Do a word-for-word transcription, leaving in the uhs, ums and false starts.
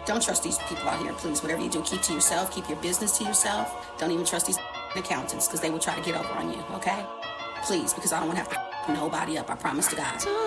Don't trust these people out here, please. Whatever you do, keep to yourself. Keep your business to yourself. Don't even trust these accountants because they will try to get over on you, okay? Please, because I don't want to have to nobody up. I promise to God.